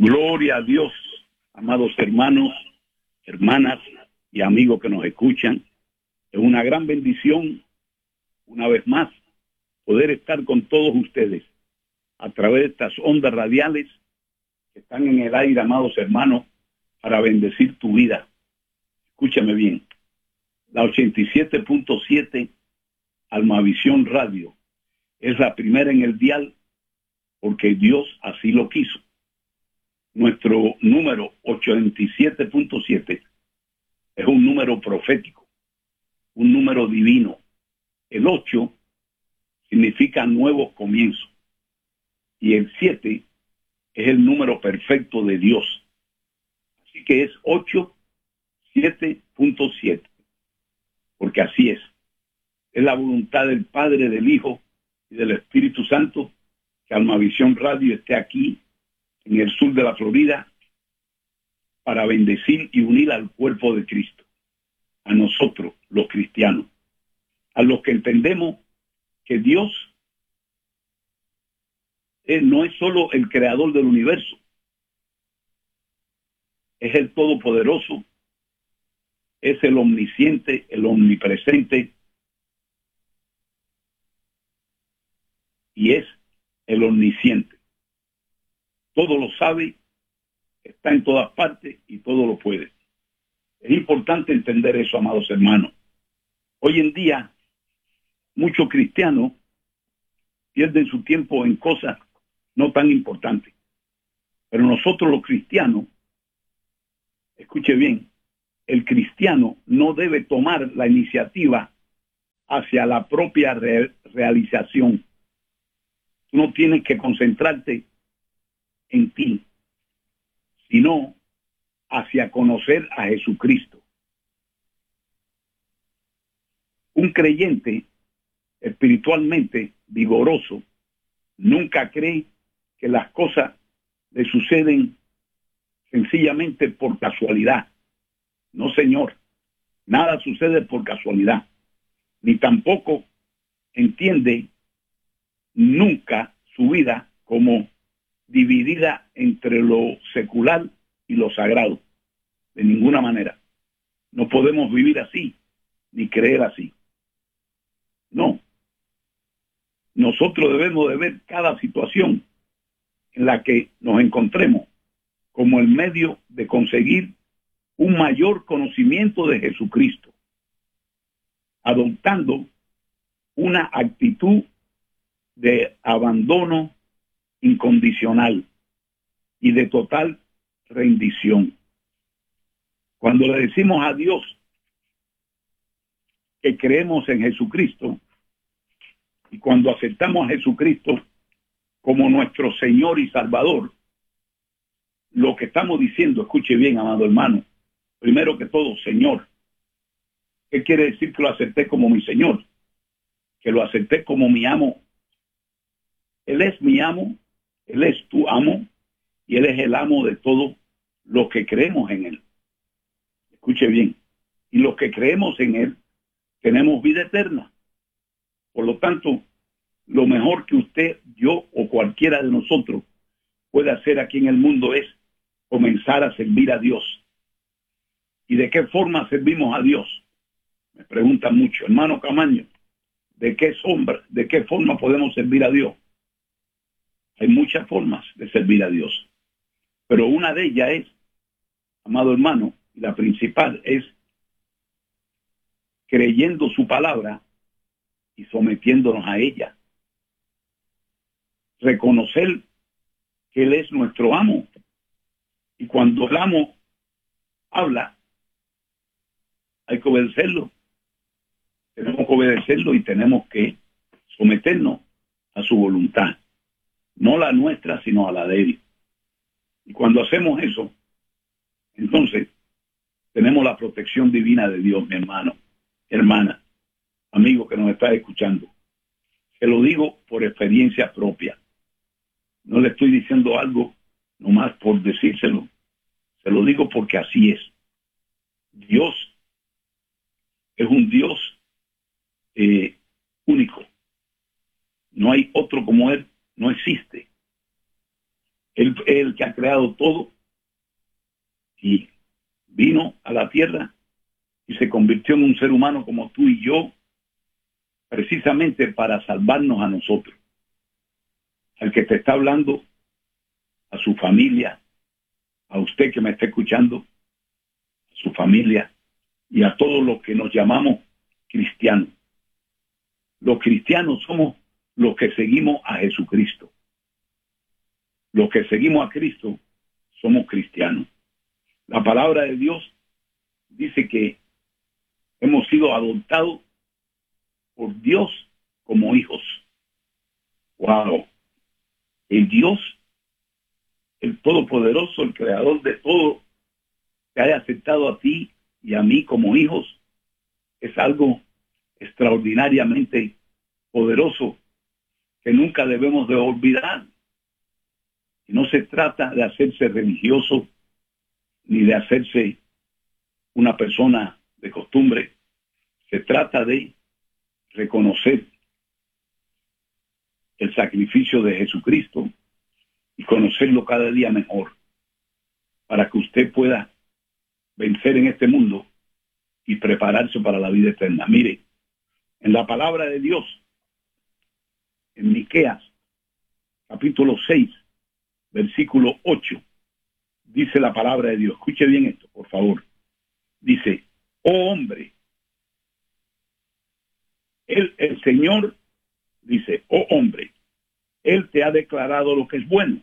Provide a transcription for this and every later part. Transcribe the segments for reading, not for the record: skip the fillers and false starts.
Gloria a Dios, amados hermanos, hermanas y amigos que nos escuchan. Es una gran bendición, una vez más, poder estar con todos ustedes a través de estas ondas radiales que están en el aire, amados hermanos, para bendecir tu vida. Escúchame bien. La 87.7 Almavisión Radio es la primera en el dial porque Dios así lo quiso. Nuestro número 87.7 es un número profético, un número divino. El 8 significa nuevo comienzo y el 7 es el número perfecto de Dios. Así que es 87.7, porque así es. Es la voluntad del Padre, del Hijo y del Espíritu Santo que Almavisión Radio esté aquí en el sur de la Florida para bendecir y unir al cuerpo de Cristo, a nosotros los cristianos, a los que entendemos que Dios no es solo el creador del universo, es el todopoderoso, es el omnisciente, el omnipresente y es el omnisciente. Todo lo sabe, está en todas partes y todo lo puede. Es importante entender eso, amados hermanos. Hoy en día, muchos cristianos pierden su tiempo en cosas no tan importantes. Pero nosotros los cristianos, escuche bien, el cristiano no debe tomar la iniciativa hacia la propia realización. Tú no tienes que concentrarte en ti, sino hacia conocer a Jesucristo. Un creyente espiritualmente vigoroso nunca cree que las cosas le suceden sencillamente por casualidad. No, señor, nada sucede por casualidad. Ni tampoco entiende nunca su vida como dividida entre lo secular y lo sagrado. De ninguna manera. No podemos vivir así, ni creer así. No. Nosotros debemos de ver cada situación en la que nos encontremos como el medio de conseguir un mayor conocimiento de Jesucristo, adoptando una actitud de abandono incondicional y de total rendición. Cuando le decimos a Dios que creemos en Jesucristo y cuando aceptamos a Jesucristo como nuestro Señor y Salvador, lo que estamos diciendo, escuche bien, amado hermano, primero que todo, Señor. ¿Qué quiere decir que lo acepté como mi Señor? Que lo acepté como mi amo. Él es mi amo, Él es tu amo y Él es el amo de todo lo que creemos en Él. Escuche bien. Y los que creemos en Él tenemos vida eterna. Por lo tanto, lo mejor que usted, yo o cualquiera de nosotros puede hacer aquí en el mundo es comenzar a servir a Dios. ¿Y de qué forma servimos a Dios? Me preguntan mucho, hermano Camaño, ¿de qué forma podemos servir a Dios? Hay muchas formas de servir a Dios, pero una de ellas es, amado hermano, y la principal es creyendo su palabra y sometiéndonos a ella. Reconocer que Él es nuestro amo. Y cuando el amo habla, hay que obedecerlo. Tenemos que obedecerlo y tenemos que someternos a su voluntad. No la nuestra, sino a la de Él. Y cuando hacemos eso, entonces tenemos la protección divina de Dios, mi hermano, hermana, amigo que nos está escuchando. Se lo digo por experiencia propia. No le estoy diciendo algo nomás por decírselo. Se lo digo porque así es. Dios es un Dios único. No hay otro como Él, no existe. Él es el que ha creado todo y vino a la tierra y se convirtió en un ser humano como tú y yo, precisamente para salvarnos a nosotros. Al que te está hablando, a su familia, a usted que me está escuchando, a su familia y a todos los que nos llamamos cristianos. Los cristianos somos los que seguimos a Jesucristo. Los que seguimos a Cristo somos cristianos. La palabra de Dios dice que hemos sido adoptados por Dios como hijos. ¡Wow! El Dios, el Todopoderoso, el Creador de todo, te haya aceptado a ti y a mí como hijos, es algo extraordinariamente poderoso que nunca debemos de olvidar. Y no se trata de hacerse religioso ni de hacerse una persona de costumbre. Se trata de reconocer el sacrificio de Jesucristo y conocerlo cada día mejor para que usted pueda vencer en este mundo y prepararse para la vida eterna. Mire, en la palabra de Dios, en Miqueas, capítulo 6, versículo 8, dice la palabra de Dios. Escuche bien esto, por favor. Dice, oh hombre, el Señor dice, oh hombre, Él te ha declarado lo que es bueno.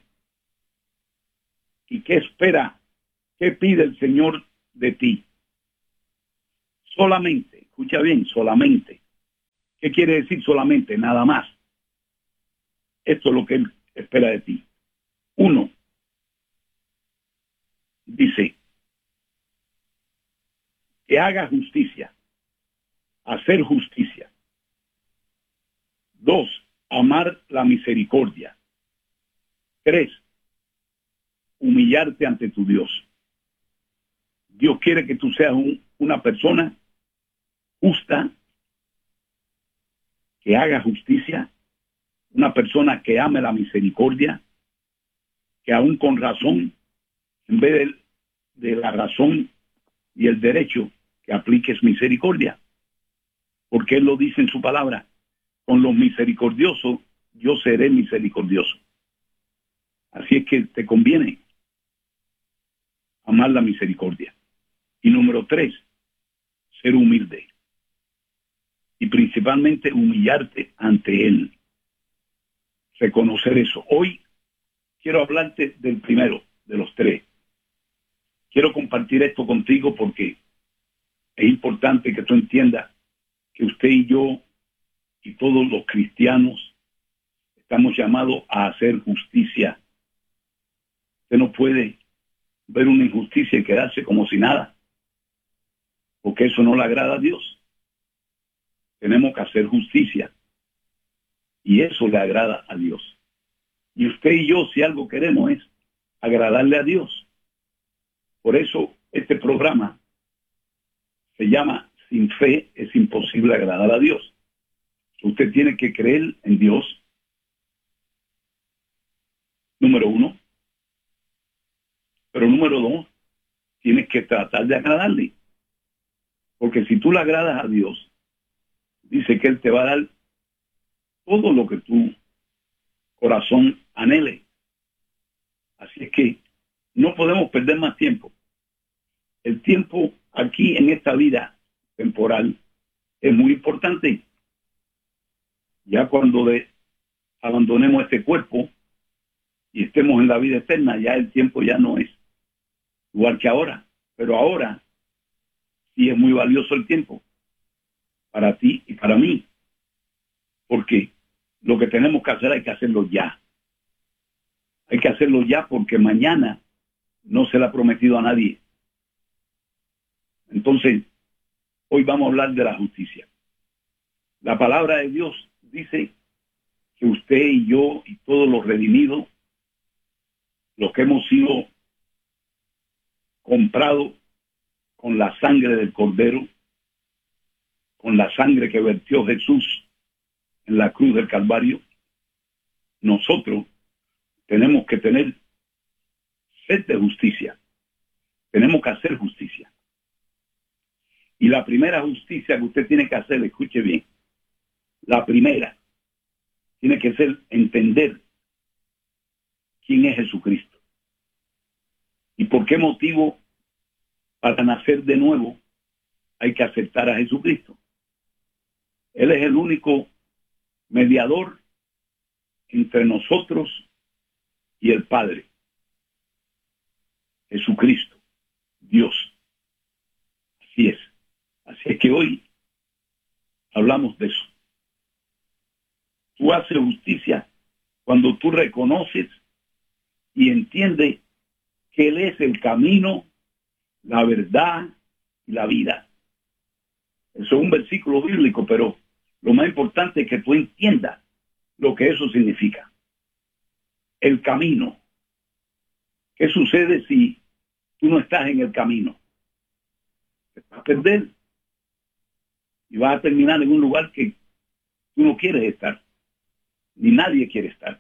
¿Y qué espera? ¿Qué pide el Señor de ti? Solamente, escucha bien, solamente. ¿Qué quiere decir solamente? Nada más. Esto es lo que Él espera de ti. 1, dice, que haga justicia, hacer justicia. 2, amar la misericordia. 3, humillarte ante tu Dios. Dios quiere que tú seas una persona justa, que haga justicia, una persona que ame la misericordia, que aún con razón, en vez de la razón y el derecho, que apliques misericordia. Porque Él lo dice en su palabra, con los misericordiosos yo seré misericordioso. Así es que te conviene amar la misericordia. Y número 3, ser humilde. Y principalmente humillarte ante Él. Reconocer eso. Hoy quiero hablarte del primero, de los 3. Quiero compartir esto contigo porque es importante que tú entiendas que usted y yo y todos los cristianos estamos llamados a hacer justicia. Usted no puede ver una injusticia y quedarse como si nada, porque eso no le agrada a Dios. Tenemos que hacer justicia y eso le agrada a Dios. Y usted y yo, si algo queremos, es agradarle a Dios. Por eso este programa se llama Sin fe es imposible agradar a Dios. Usted tiene que creer en Dios, número 1. Pero número 2, tienes que tratar de agradarle. Porque si tú le agradas a Dios, dice que Él te va a dar todo lo que tu corazón anhele. Así es que no podemos perder más tiempo. El tiempo aquí en esta vida temporal es muy importante. Ya cuando abandonemos este cuerpo y estemos en la vida eterna, ya el tiempo ya no es igual que ahora. Pero ahora sí es muy valioso el tiempo para ti y para mí. Porque lo que tenemos que hacer hay que hacerlo ya. Hay que hacerlo ya porque mañana no se le ha prometido a nadie. Entonces, hoy vamos a hablar de la justicia. La palabra de Dios dice que usted y yo y todos los redimidos, los que hemos sido comprados con la sangre del Cordero, con la sangre que vertió Jesús en la cruz del Calvario, nosotros tenemos que tener sed de justicia. Tenemos que hacer justicia. Y la primera justicia que usted tiene que hacer, escuche bien, la primera tiene que ser entender quién es Jesucristo. ¿Y por qué motivo para nacer de nuevo hay que aceptar a Jesucristo? Él es el único mediador entre nosotros y el Padre. Jesucristo, Dios. Así es. Así es que hoy hablamos de eso. Tú haces justicia cuando tú reconoces y entiendes que Él es el camino, la verdad y la vida. Eso es un versículo bíblico, pero lo más importante es que tú entiendas lo que eso significa. El camino. ¿Qué sucede si tú no estás en el camino? Te vas a perder y vas a terminar en un lugar que tú no quieres estar, ni nadie quiere estar.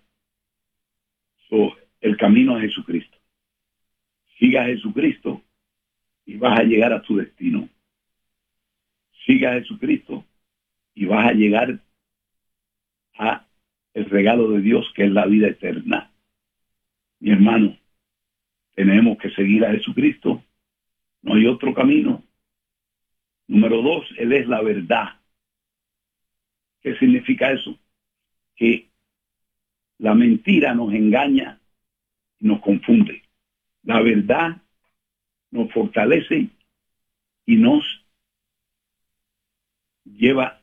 El camino es Jesucristo. Siga a Jesucristo y vas a llegar a tu destino. Siga a Jesucristo y vas a llegar a el regalo de Dios, que es la vida eterna. Mi hermano, tenemos que seguir a Jesucristo. No hay otro camino. Número 2, Él es la verdad. ¿Qué significa eso? Que la mentira nos engaña y nos confunde. La verdad nos fortalece y nos lleva